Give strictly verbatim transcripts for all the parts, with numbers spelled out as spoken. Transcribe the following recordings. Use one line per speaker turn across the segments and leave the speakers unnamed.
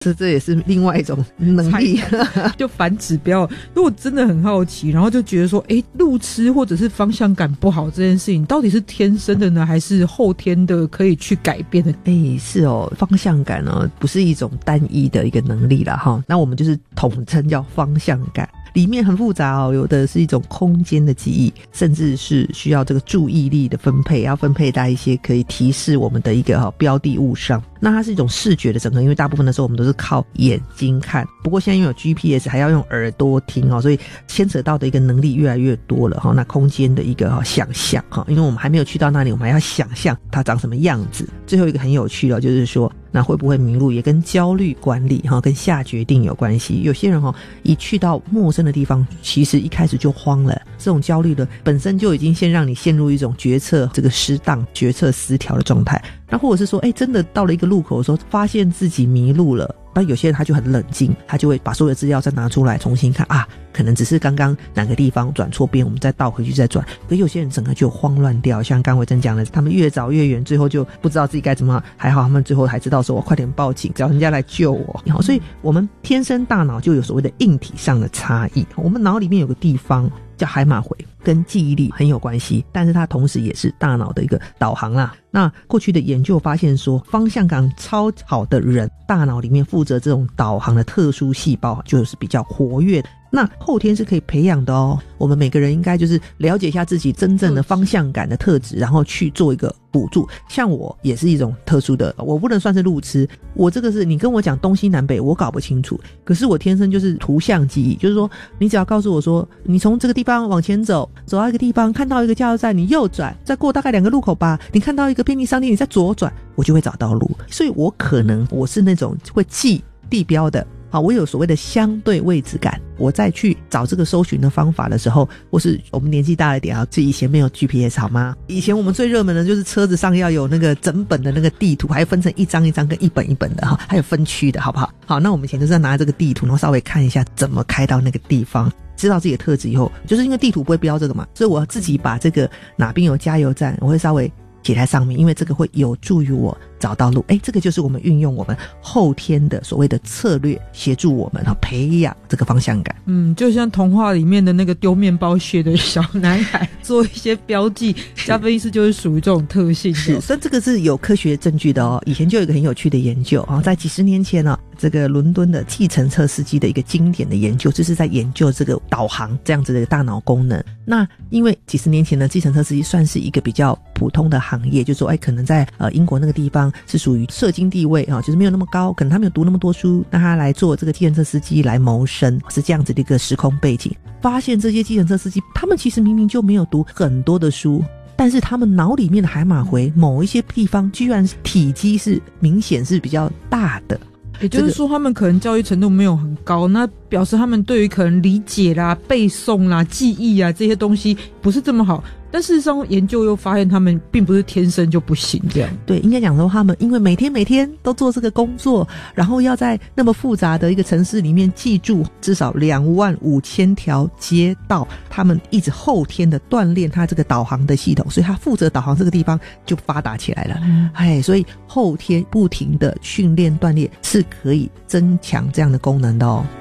这这也是另外一种能力
就反指标。如果真的很好奇，然后就觉得说诶路痴或者是方向感不好这件事情到底是天生的呢还是后天的可以去改变的？
诶是哦，方向感哦不是一种单一的一个能力啦齁，那我们就是统称叫方向感，里面很复杂哦，有的是一种空间的记忆，甚至是需要这个注意力的分配，要分配在一些可以提示我们的一个、哦、标的物上。那它是一种视觉的整合，因为大部分的时候我们都是靠眼睛看，不过现在因为有 G P S 还要用耳朵听哦，所以牵扯到的一个能力越来越多了、哦、那空间的一个、哦、想象、哦、因为我们还没有去到那里，我们还要想象它长什么样子。最后一个很有趣的就是说那会不会迷路也跟焦虑管理、哦、跟下决定有关系。有些人、哦、一去到陌生的地方其实一开始就慌了，这种焦虑的本身就已经先让你陷入一种决策这个失当决策失调的状态。那或者是说哎，真的到了一个路口的时候发现自己迷路了，那有些人他就很冷静，他就会把所有的资料再拿出来重新看啊，可能只是刚刚哪个地方转错边，我们再倒回去再转。可有些人整个就慌乱掉，像刚维珍讲的，他们越找越远，最后就不知道自己该怎么，还好他们最后还知道说我快点报警，找人家来救我。好，所以我们天生大脑就有所谓的硬体上的差异，我们脑里面有个地方叫海马回，跟记忆力很有关系，但是它同时也是大脑的一个导航啦。那过去的研究发现说，方向感超好的人，大脑里面负责这种导航的特殊细胞就是比较活跃的。那后天是可以培养的哦，我们每个人应该就是了解一下自己真正的方向感的特质，然后去做一个辅助。像我也是一种特殊的，我不能算是路痴，我这个是你跟我讲东西南北我搞不清楚，可是我天生就是图像记忆，就是说你只要告诉我说你从这个地方往前走，走到一个地方看到一个加油站你右转，再过大概两个路口吧，你看到一个便利商店你再左转，我就会找到路。所以我可能我是那种会记地标的，好，我有所谓的相对位置感，我再去找这个搜寻的方法的时候，或是我们年纪大了点啊，这以前没有 G P S 好吗？以前我们最热门的就是车子上要有那个整本的那个地图，还分成一张一张跟一本一本的哈，还有分区的，好不好？好，那我们以前就是要拿这个地图，然后稍微看一下怎么开到那个地方。知道自己的特质以后，就是因为地图不会标这个嘛，所以我要自己把这个哪边有加油站，我会稍微写在上面，因为这个会有助于我找到路。诶，这个就是我们运用我们后天的所谓的策略，协助我们培养这个方向感。
嗯，就像童话里面的那个丢面包屑的小男孩做一些标记，加菲医师就是属于这种特性的。
是，所以这个是有科学证据的哦。以前就有一个很有趣的研究啊，在几十年前呢、啊，这个伦敦的计程车司机的一个经典的研究，就是在研究这个导航这样子的大脑功能。那因为几十年前的计程车司机算是一个比较普通的行业，就是说哎，可能在呃英国那个地方是属于社经地位啊，就是没有那么高，可能他没有读那么多书，那他来做这个计程车司机来谋生，是这样子的一个时空背景。发现这些计程车司机他们其实明明就没有读很多的书，但是他们脑里面的海马回某一些地方居然体积是明显是比较大的，
也就是说他们可能教育程度没有很高，那表示他们对于可能理解啦、背诵啦、记忆啊这些东西不是这么好。但事实上研究又发现他们并不是天生就不行这样。
对，应该讲说他们因为每天每天都做这个工作，然后要在那么复杂的一个城市里面记住至少两万五千条街道，他们一直后天的锻炼他这个导航的系统，所以他负责导航这个地方就发达起来了。嗯，哎，所以后天不停的训练锻炼是可以增强这样的功能的哦。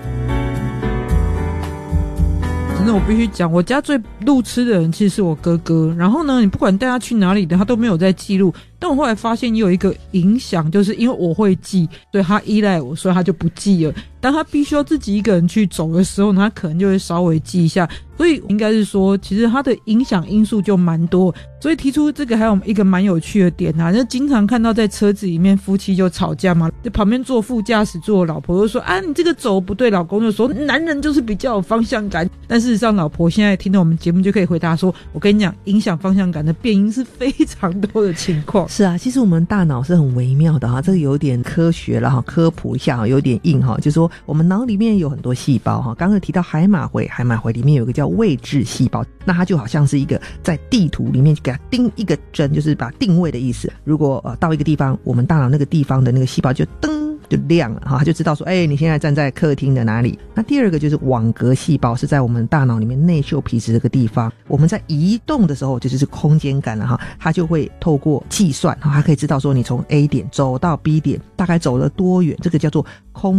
真的我必须讲，我家最路痴的人其实是我哥哥，然后呢你不管带他去哪里的他都没有在记录，但我后来发现也有一个影响，就是因为我会记，所以他依赖我，所以他就不记了。当他必须要自己一个人去走的时候呢，他可能就会稍微记一下。所以应该是说其实他的影响因素就蛮多，所以提出这个还有一个蛮有趣的点啊，就经常看到在车子里面夫妻就吵架嘛，在旁边坐副驾驶座的老婆就说啊你这个走不对，老公就说男人就是比较有方向感。但事实上老婆现在听到我们节目就可以回答说，我跟你讲影响方向感的变因是非常多的情况。
是啊，其实我们大脑是很微妙的哈，这个有点科学了哈，科普一下哈，有点硬哈，就是说我们脑里面有很多细胞哈，刚刚提到海马回，海马回里面有一个叫位置细胞，那它就好像是一个在地图里面给它钉一个针，就是把定位的意思。如果呃到一个地方，我们大脑那个地方的那个细胞就噔就亮了哈，它就知道说，哎，你现在站在客厅的哪里。那第二个就是网格细胞，是在我们大脑里面内嗅皮质这个地方，我们在移动的时候，就是空间感了哈，它就会透过计算哈，它可以知道说你从 A 点走到 B 点大概走了多远，这个叫做空